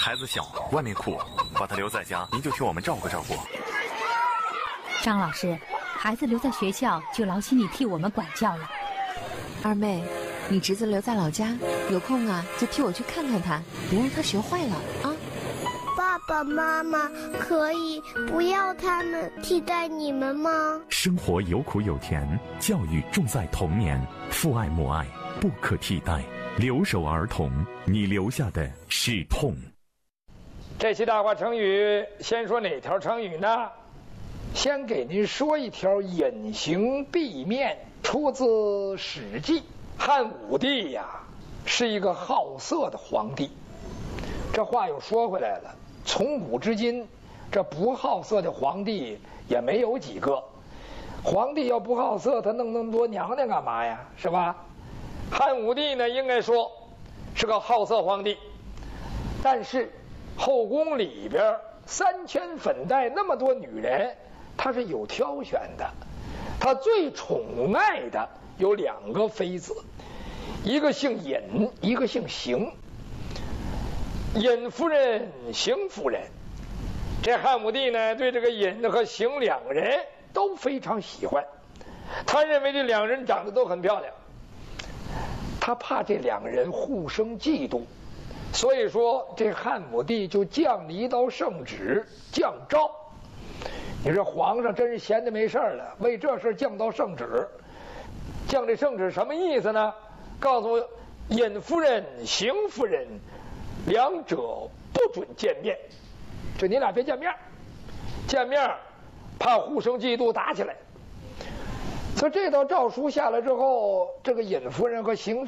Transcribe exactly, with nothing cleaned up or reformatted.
孩子小，外面苦，把他留在家，您就替我们照顾照顾。 张老师，孩子留在学校就劳心你替我们管教了。 二妹，你侄子留在老家，有空啊就替我去看看他，别让他学坏了啊。 爸爸妈妈可以不要他们替代你们吗？ 生活有苦有甜，教育重在童年，父爱母爱不可替代。留守儿童，你留下的是痛。 这期大话成语，先说哪条成语呢？先给您说一条隐形壁面，出自《史记》。汉武帝呀，是一个好色的皇帝。这话又说回来了，从古至今，这不好色的皇帝也没有几个。皇帝要不好色，他弄那么多娘娘干嘛呀？是吧？汉武帝呢，应该说是个好色皇帝，但是后宫里边三圈粉黛那么多女人，他是有挑选的。他最宠爱的有两个妃子，一个姓尹，一个姓邢。尹夫人、邢夫人，这汉武帝呢对这个尹和邢两个人都非常喜欢，他认为这两人长得都很漂亮，他怕这两个人互生嫉妒，所以说这汉武帝就降了一道圣旨，降诏。你说皇上真是闲的没事了，为这事降道圣旨，降这圣旨什么意思呢？告诉尹夫人、邢夫人两者不准见面，就你俩别见面，见面怕互生嫉妒打起来。所以这道诏书下来之后，这个尹夫人和邢夫人